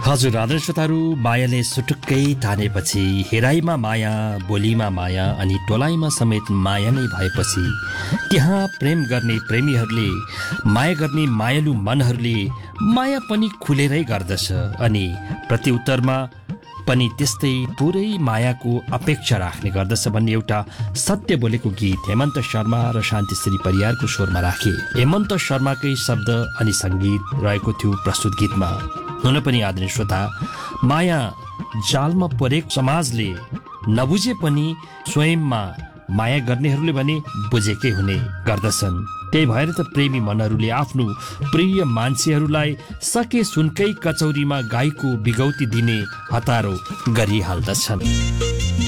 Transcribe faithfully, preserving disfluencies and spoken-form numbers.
हजुर आदर्श श्रोताहरू, मायाले सुटुक्कै तानेपछि, हेराइमा माया, बोलीमा माया अनि टोलाइमा समेत माया नै भएपछि त्यहाँ प्रेम गर्ने प्रेमीहरूले, माया गर्ने मायालु मनहरूले माया पनि खुलेरै गर्दछ अनि प्रत्युत्तरमा पनि त्यस्तै पुरै मायाको अपेक्षा राख्ने गर्दछ भन्ने एउटा सत्य बोलेको गीत हेमन्त शर्मा र शान्तिश्री परियारको स्वरमा राखे। हेमन्त शर्माकै शब्द अनि सङ्गीत रहेको थियो प्रस्तुत गीतमा। हुन पनि आदरणीय श्रोता, माया जालमा परेको समाजले नबुझे पनि स्वयंमा माया गर्नेहरूले भने बुझेकै हुने गर्दछन्। त्यही भएर त प्रेमी मनहरूले आफ्नो प्रिय मान्छेहरूलाई सके सुनकै कचौरीमा गाईको बिगौती दिने हतारो गरिहाल्दछन्।